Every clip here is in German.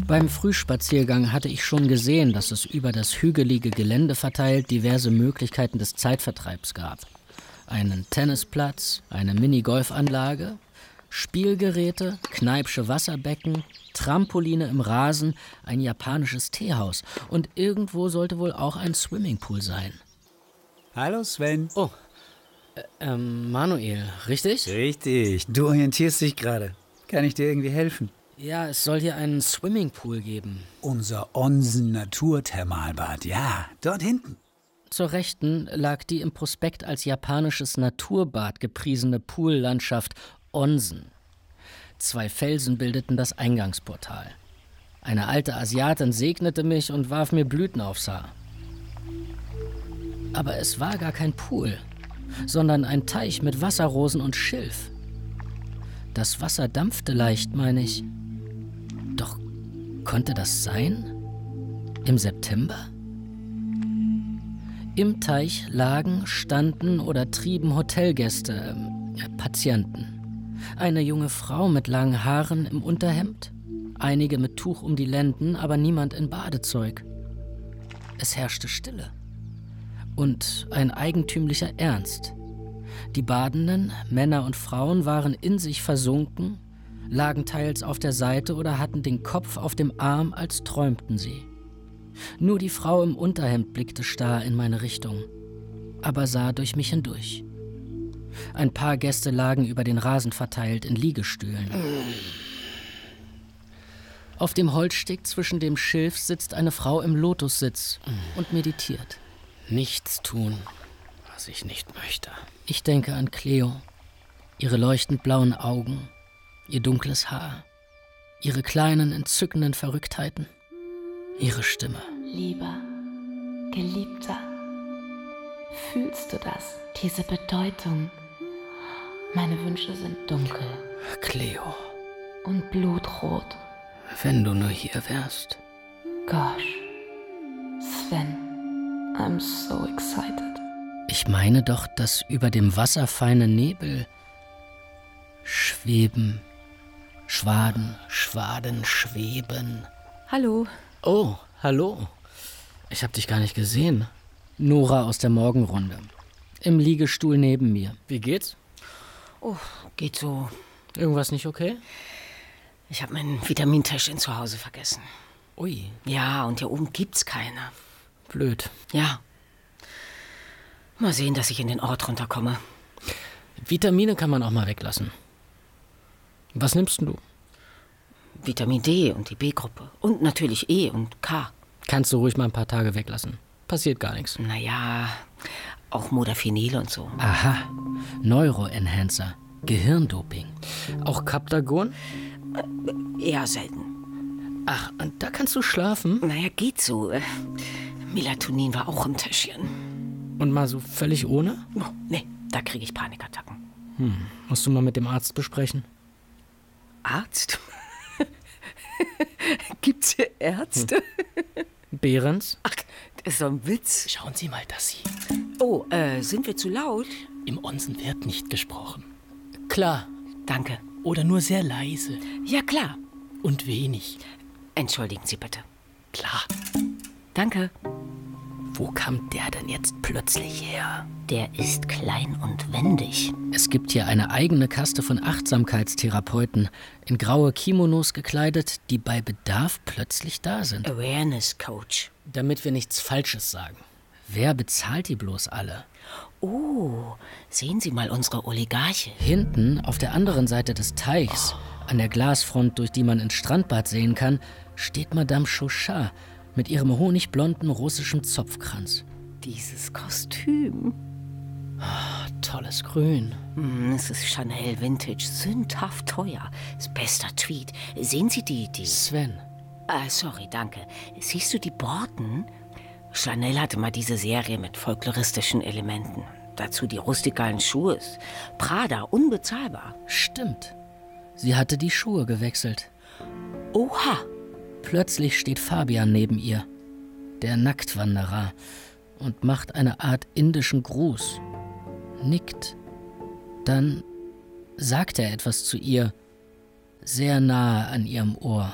Beim Frühspaziergang hatte ich schon gesehen, dass es über das hügelige Gelände verteilt diverse Möglichkeiten des Zeitvertreibs gab. Einen Tennisplatz, eine Minigolfanlage, Spielgeräte, Kneippsche Wasserbecken, Trampoline im Rasen, ein japanisches Teehaus und irgendwo sollte wohl auch ein Swimmingpool sein. Hallo Sven. Oh, Manuel, richtig? Richtig, du orientierst dich gerade. Kann ich dir irgendwie helfen? Ja, es soll hier einen Swimmingpool geben. Unser Onsen-Naturthermalbad, ja, dort hinten. Zur Rechten lag die im Prospekt als japanisches Naturbad gepriesene Poollandschaft Onsen. 2 Felsen bildeten das Eingangsportal. Eine alte Asiatin segnete mich und warf mir Blüten aufs Haar. Aber es war gar kein Pool, sondern ein Teich mit Wasserrosen und Schilf. Das Wasser dampfte leicht, meine ich. Doch konnte das sein? Im September? Im Teich lagen, standen oder trieben Hotelgäste, Patienten. Eine junge Frau mit langen Haaren im Unterhemd, einige mit Tuch um die Lenden, aber niemand in Badezeug. Es herrschte Stille und ein eigentümlicher Ernst. Die Badenden, Männer und Frauen, waren in sich versunken, lagen teils auf der Seite oder hatten den Kopf auf dem Arm, als träumten sie. Nur die Frau im Unterhemd blickte starr in meine Richtung, aber sah durch mich hindurch. Ein paar Gäste lagen über den Rasen verteilt in Liegestühlen. Auf dem Holzsteg zwischen dem Schilf sitzt eine Frau im Lotussitz und meditiert. Nichts tun, was ich nicht möchte. Ich denke an Cleo, ihre leuchtend blauen Augen, ihr dunkles Haar, ihre kleinen, entzückenden Verrücktheiten, ihre Stimme. Lieber, Geliebter, fühlst du das, diese Bedeutung? Meine Wünsche sind dunkel. Cleo. Und blutrot. Wenn du nur hier wärst. Gosh. Sven, I'm so excited. Ich meine doch, dass über dem Wasser feine Nebel schweben. Schwaden schweben. Hallo. Oh, hallo. Ich hab dich gar nicht gesehen. Nora aus der Morgenrunde. Im Liegestuhl neben mir. Wie geht's? Oh, geht so. Irgendwas nicht okay? Ich habe mein Vitamintäschchen zu Hause vergessen. Ui. Ja, und hier oben gibt's keine. Blöd. Ja. Mal sehen, dass ich in den Ort runterkomme. Vitamine kann man auch mal weglassen. Was nimmst du? Vitamin D und die B-Gruppe. Und natürlich E und K. Kannst du ruhig mal ein paar Tage weglassen. Passiert gar nichts. Naja, auch Modafinil und so. Aha. Neuroenhancer. Gehirndoping. Auch Captagon? Eher selten. Ach, und da kannst du schlafen? Naja, geht so. Melatonin war auch im Täschchen. Und mal so völlig ohne? Oh, nee, da kriege ich Panikattacken. Musst du mal mit dem Arzt besprechen. Arzt? Gibt's hier Ärzte? Behrens? Ach, das ist doch ein Witz. Schauen Sie mal, dass Sie... Oh, sind wir zu laut? Im Onsen wird nicht gesprochen. Klar. Danke. Oder nur sehr leise. Ja, klar. Und wenig. Entschuldigen Sie bitte. Klar. Danke. Wo kam der denn jetzt plötzlich her? Der ist klein und wendig. Es gibt hier eine eigene Kaste von Achtsamkeitstherapeuten, in graue Kimonos gekleidet, die bei Bedarf plötzlich da sind. Awareness Coach. Damit wir nichts Falsches sagen. Wer bezahlt die bloß alle? Oh, sehen Sie mal unsere Oligarche. Hinten, auf der anderen Seite des Teichs, an der Glasfront, durch die man ins Strandbad sehen kann, steht Madame Chauchat mit ihrem honigblonden russischen Zopfkranz. Dieses Kostüm. Tolles Grün. Es ist Chanel Vintage, sündhaft teuer. Das bester Tweed. Sehen Sie die... Sven. Sorry, danke. Siehst du die Borten? Chanel hatte mal diese Serie mit folkloristischen Elementen. Dazu die rustikalen Schuhe. Prada, unbezahlbar. Stimmt. Sie hatte die Schuhe gewechselt. Oha. Plötzlich steht Fabian neben ihr, der Nacktwanderer, und macht eine Art indischen Gruß. Nickt. Dann sagt er etwas zu ihr, sehr nahe an ihrem Ohr.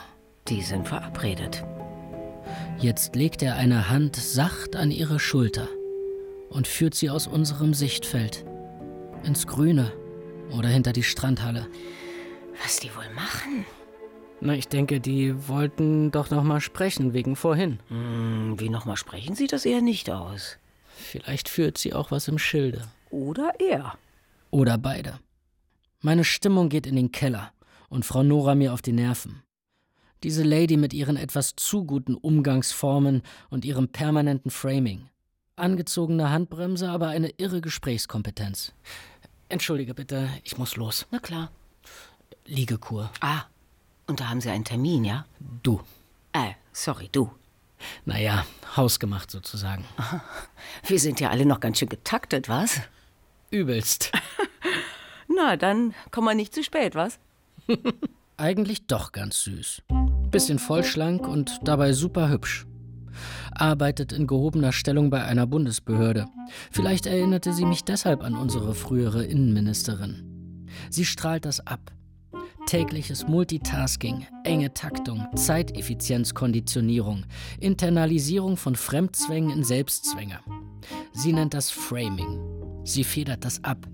Die sind verabredet. Jetzt legt er eine Hand sacht an ihre Schulter und führt sie aus unserem Sichtfeld. Ins Grüne oder hinter die Strandhalle. Was die wohl machen? Na, ich denke, die wollten doch noch mal sprechen, wegen vorhin. Wie nochmal sprechen sieht das eher nicht aus. Vielleicht führt sie auch was im Schilde. Oder er. Oder beide. Meine Stimmung geht in den Keller und Frau Nora mir auf die Nerven. Diese Lady mit ihren etwas zu guten Umgangsformen und ihrem permanenten Framing. Angezogene Handbremse, aber eine irre Gesprächskompetenz. Entschuldige bitte, ich muss los. Na klar. Liegekur. Ah, und da haben Sie einen Termin, ja? Du. Sorry, du. Naja, hausgemacht sozusagen. Wir sind ja alle noch ganz schön getaktet, was? Übelst. Na, dann kommen wir nicht zu spät, was? Eigentlich doch ganz süß. Bisschen vollschlank und dabei super hübsch. Arbeitet in gehobener Stellung bei einer Bundesbehörde. Vielleicht erinnerte sie mich deshalb an unsere frühere Innenministerin. Sie strahlt das ab. Tägliches Multitasking, enge Taktung, Zeiteffizienzkonditionierung, Internalisierung von Fremdzwängen in Selbstzwänge. Sie nennt das Framing. Sie federt das ab.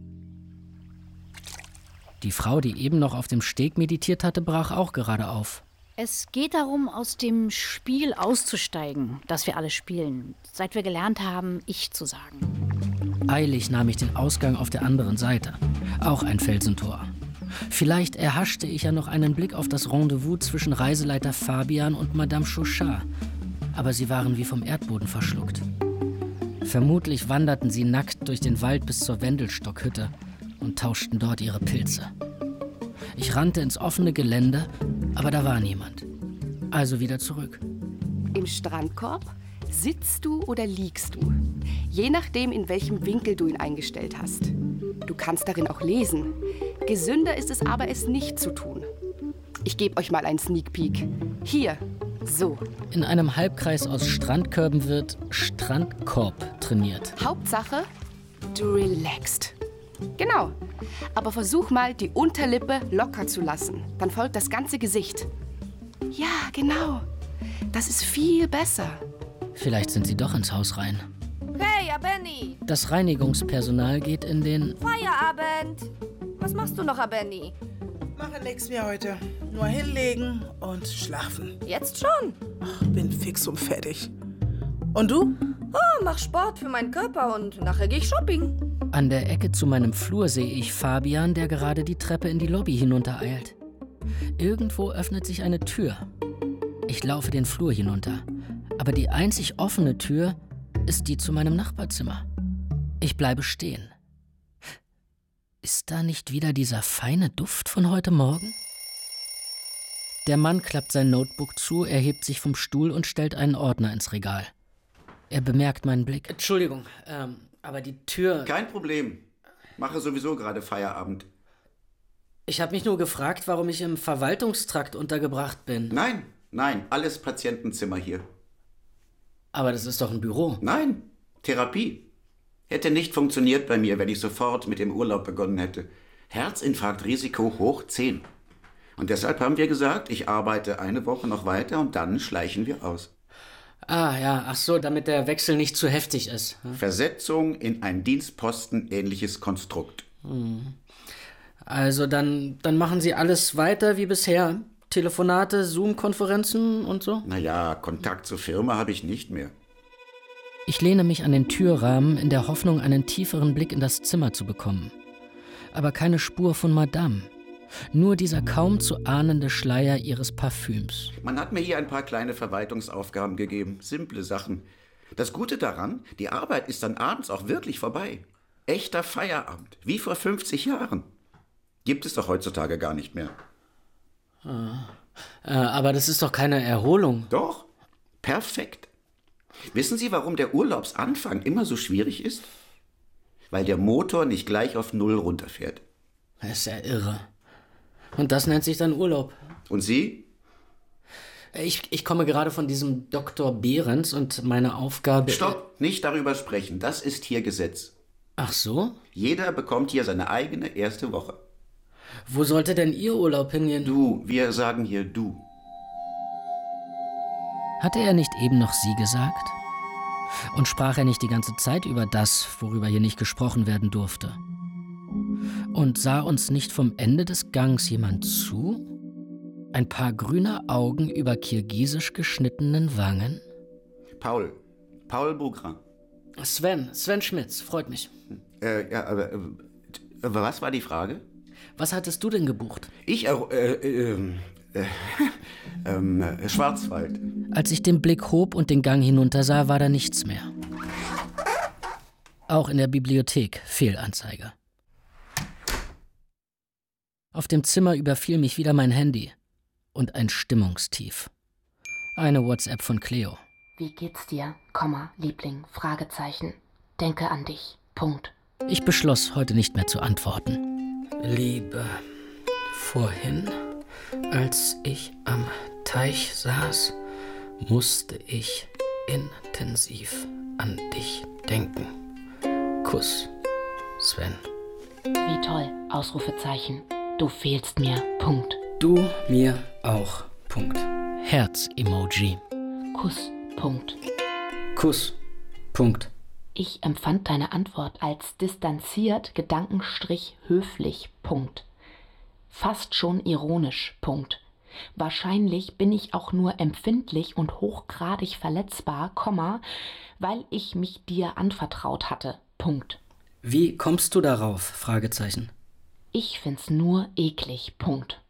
Die Frau, die eben noch auf dem Steg meditiert hatte, brach auch gerade auf. Es geht darum, aus dem Spiel auszusteigen, das wir alle spielen, seit wir gelernt haben, ich zu sagen. Eilig nahm ich den Ausgang auf der anderen Seite. Auch ein Felsentor. Vielleicht erhaschte ich ja noch einen Blick auf das Rendezvous zwischen Reiseleiter Fabian und Madame Chauchat. Aber sie waren wie vom Erdboden verschluckt. Vermutlich wanderten sie nackt durch den Wald bis zur Wendelstockhütte und tauschten dort ihre Pilze. Ich rannte ins offene Gelände, aber da war niemand. Also wieder zurück. Im Strandkorb sitzt du oder liegst du, je nachdem, in welchem Winkel du ihn eingestellt hast. Du kannst darin auch lesen. Gesünder ist es aber, es nicht zu tun. Ich gebe euch mal einen Sneak Peek. Hier, so. In einem Halbkreis aus Strandkörben wird Strandkorb trainiert. Hauptsache, du relaxst. Genau. Aber versuch mal, die Unterlippe locker zu lassen. Dann folgt das ganze Gesicht. Ja, genau. Das ist viel besser. Vielleicht sind sie doch ins Haus rein. Hey, Abenni! Das Reinigungspersonal geht in den... Feierabend! Was machst du noch, Abenni? Mache nix mehr heute. Nur hinlegen und schlafen. Jetzt schon? Ach, bin fix und fertig. Und du? Oh, mach Sport für meinen Körper und nachher gehe ich shopping. An der Ecke zu meinem Flur sehe ich Fabian, der gerade die Treppe in die Lobby hinuntereilt. Irgendwo öffnet sich eine Tür. Ich laufe den Flur hinunter. Aber die einzig offene Tür ist die zu meinem Nachbarzimmer. Ich bleibe stehen. Ist da nicht wieder dieser feine Duft von heute Morgen? Der Mann klappt sein Notebook zu, erhebt sich vom Stuhl und stellt einen Ordner ins Regal. Er bemerkt meinen Blick. Entschuldigung, aber die Tür... Kein Problem. Mache sowieso gerade Feierabend. Ich habe mich nur gefragt, warum ich im Verwaltungstrakt untergebracht bin. Nein, alles Patientenzimmer hier. Aber das ist doch ein Büro. Nein, Therapie. Hätte nicht funktioniert bei mir, wenn ich sofort mit dem Urlaub begonnen hätte. Herzinfarktrisiko hoch 10. Und deshalb haben wir gesagt, ich arbeite eine Woche noch weiter und dann schleichen wir aus. Ah ja, ach so, damit der Wechsel nicht zu heftig ist. Versetzung in ein Dienstposten-ähnliches Konstrukt. Also dann machen Sie alles weiter wie bisher? Telefonate, Zoom-Konferenzen und so? Naja, Kontakt zur Firma habe ich nicht mehr. Ich lehne mich an den Türrahmen in der Hoffnung, einen tieferen Blick in das Zimmer zu bekommen. Aber keine Spur von Madame. Nur dieser kaum zu ahnende Schleier ihres Parfüms. Man hat mir hier ein paar kleine Verwaltungsaufgaben gegeben. Simple Sachen. Das Gute daran, die Arbeit ist dann abends auch wirklich vorbei. Echter Feierabend. Wie vor 50 Jahren. Gibt es doch heutzutage gar nicht mehr. Aber das ist doch keine Erholung. Doch. Perfekt. Wissen Sie, warum der Urlaubsanfang immer so schwierig ist? Weil der Motor nicht gleich auf Null runterfährt. Das ist ja irre. Und das nennt sich dann Urlaub. Und Sie? Ich komme gerade von diesem Dr. Behrens und meine Aufgabe... Stopp, nicht darüber sprechen. Das ist hier Gesetz. Ach so? Jeder bekommt hier seine eigene erste Woche. Wo sollte denn Ihr Urlaub hingehen? Du, wir sagen hier du. Hatte er nicht eben noch sie gesagt? Und sprach er nicht die ganze Zeit über das, worüber hier nicht gesprochen werden durfte? Und sah uns nicht vom Ende des Gangs jemand zu? Ein paar grüne Augen über kirgisisch geschnittenen Wangen? Paul Bugra. Sven Schmitz, freut mich. Aber was war die Frage? Was hattest du denn gebucht? Ich, Schwarzwald. Als ich den Blick hob und den Gang hinuntersah, war da nichts mehr. Auch in der Bibliothek Fehlanzeige. Auf dem Zimmer überfiel mich wieder mein Handy und ein Stimmungstief. Eine WhatsApp von Cleo. Wie geht's dir, Liebling, Fragezeichen. Denke an dich, Punkt. Ich beschloss, heute nicht mehr zu antworten. Liebe, vorhin, als ich am Teich saß, musste ich intensiv an dich denken. Kuss, Sven. Wie toll, Ausrufezeichen. Du fehlst mir, Punkt. Du mir auch, Punkt. Herz-Emoji. Kuss, Punkt. Kuss, Punkt. Ich empfand deine Antwort als distanziert, Gedankenstrich höflich, Punkt. Fast schon ironisch, Punkt. Wahrscheinlich bin ich auch nur empfindlich und hochgradig verletzbar, weil ich mich dir anvertraut hatte, Punkt. Wie kommst du darauf? Fragezeichen. Ich find's nur eklig, Punkt.